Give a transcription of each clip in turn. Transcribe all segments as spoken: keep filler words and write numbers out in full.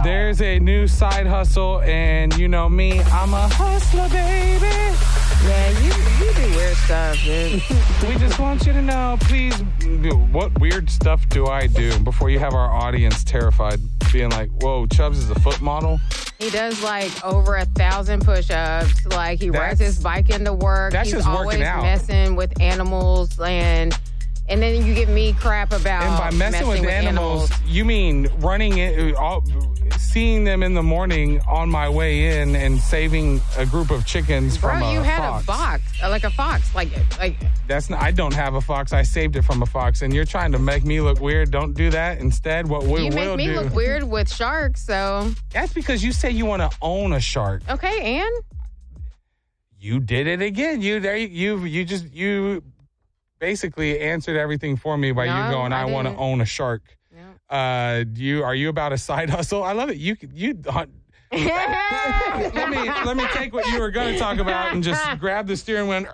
There's a new side hustle, and you know me, I'm a hustler, baby. Yeah, you, you do weird stuff, dude. We just want you to know, please, what weird stuff do I do before you have our audience terrified, being like, whoa, Chubbs is a foot model? He does like over a thousand push-ups. Like he That's, rides his bike into work. That's He's just always working out. messing with animals, and and then you give me crap about And by messing, messing with, with animals, animals, you mean running it, all, seeing them in the morning on my way in and saving a group of chickens from bro, a you had fox. a fox, uh, like a fox, like like. That's not. I don't have a fox. I saved it from a fox, and you're trying to make me look weird. Don't do that. Instead, what we You will make me do. look weird with sharks, so That's because you say you want to own a shark. okay, and You did it again. You there. You you just you basically answered everything for me by No, you going, I I, want to didn't. own a shark. Yeah. Uh, you are you about a side hustle? I love it. You you. let me let me take what you were going to talk about and just grab the steering wheel.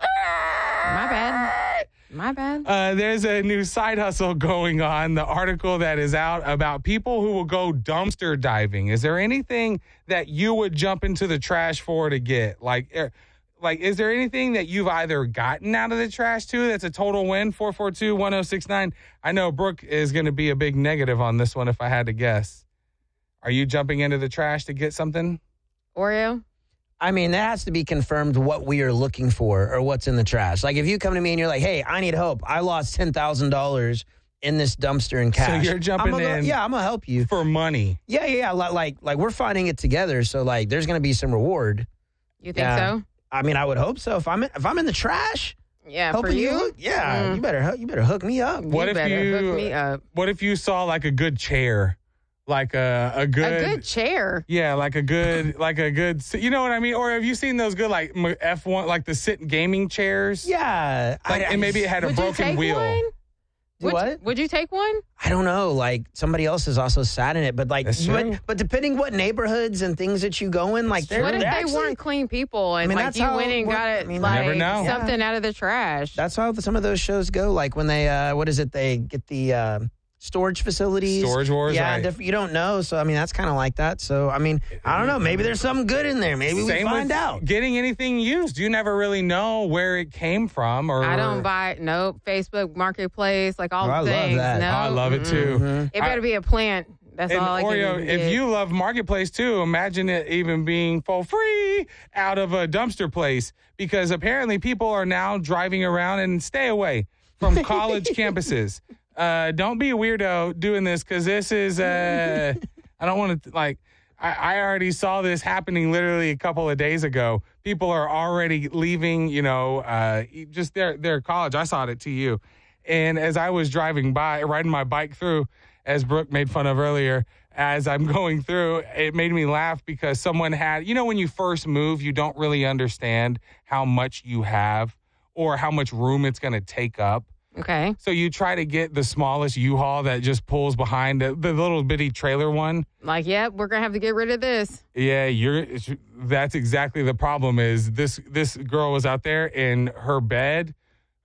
My bad. My bad. Uh, there's a new side hustle going on. The article that is out about people who will go dumpster diving. Is there anything that you would jump into the trash for to get? Like, er, like, is there anything that you've either gotten out of the trash too that's a total win? four four two, one oh six nine. I know Brooke is going to be a big negative on this one if I had to guess. Are you jumping into the trash to get something? Oreo. I mean, that has to be confirmed what we are looking for or what's in the trash. Like, if you come to me and you're like, hey, I need help. I lost ten thousand dollars in this dumpster in cash. So you're jumping I'm gonna, in Yeah, I'm going to help you. for money. Yeah, yeah, yeah. Like, like, like we're finding it together. So, like, there's going to be some reward. You think Yeah. so? I mean, I would hope so. If I'm in, if I'm in the trash, Yeah, helping for you. hook, yeah, Mm. you better hook- you better hook me up. What you if better you- hook me up? What if you saw like a good chair? Like a, a good... A good chair. Yeah, like a good, like a good, you know what I mean? Or have you seen those good, like F one, like the sit gaming chairs? Yeah, Like, and maybe it had a Would you broken take wheel. one? Do Would, what? Would you take one? I don't know. Like somebody else has also sat in it, but like, That's true. but, but depending what neighborhoods and things that you go in, like, they're What if they're they actually- weren't clean people and I mean, like that's you how went it and work- got I it mean, like never know. something out of the trash? That's how some of those shows go. Like when they, uh, what is it? They get the uh, storage facilities. Storage Wars, Yeah, right. diff- you don't know. So, I mean, that's kind of like that. So, I mean, I don't know. Maybe there's something good in there. Maybe we Same find with out. getting anything used. You never really know where it came from. Or I don't buy nope Facebook Marketplace like all Oh, I the love things. that. No, I love it too. mm-mm. It better I- be a plant. That's And all I Oreo, can if get. you love Marketplace too, imagine it even being for free out of a dumpster place, because apparently people are now driving around, and stay away from college campuses. Uh, don't be a weirdo doing this, because this is, uh, I don't want to, like, I, I already saw this happening literally a couple of days ago. People are already leaving, you know, uh, just their, their college. I saw it at T U. And as I was driving by, riding my bike through, as Brooke made fun of earlier, as I'm going through, it made me laugh because someone had, you know, when you first move, you don't really understand how much you have or how much room it's going to take up. Okay. So you try to get the smallest U-Haul that just pulls behind the, the little bitty trailer one. Like, yep, we're gonna have to get rid of this. Yeah, you're. That's exactly the problem. Is this this girl was out there in her bed,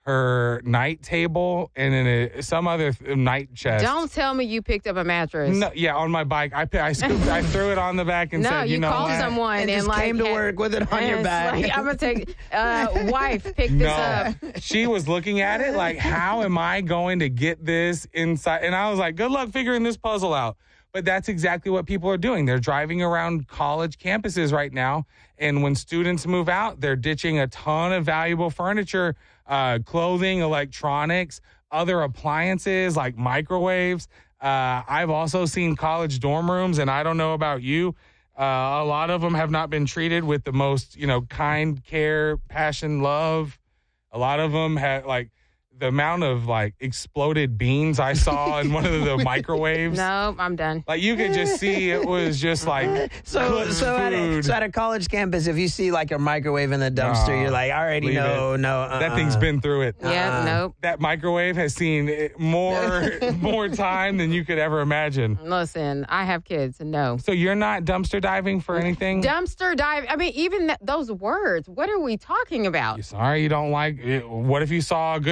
her night table, and in a, some other th- night chest. Don't tell me you picked up a mattress. No, yeah, on my bike. I pi- I, scooped, I threw it on the back and No, said, you, you know called what? someone And and, just like came to had- work with it on and your it's back. Like, I'm gonna take uh, wife pick this up. No, she was looking at it like, how am I going to get this inside? And I was like, good luck figuring this puzzle out. But that's exactly what people are doing. They're driving around college campuses right now. And when students move out, they're ditching a ton of valuable furniture, uh, clothing, electronics, other appliances like microwaves. Uh, I've also seen college dorm rooms, and I don't know about you. Uh, a lot of them have not been treated with the most, you know, kind care, passion, love. A lot of them had like the amount of like exploded beans I saw in one of the microwaves. No, I'm done. Like you could just see it was just like So, cooked so at, a, food. so at a college campus, if you see like a microwave in the dumpster, Nah, you're like, I already leave know, no. Uh-uh. That thing's been through it. Yeah, Uh-uh. nope. That microwave has seen it more more time than you could ever imagine. Listen, I have kids, and no. So you're not dumpster diving for anything? Dumpster dive. I mean, even th- those words. What are we talking about? Sorry, you don't like it. What if you saw a good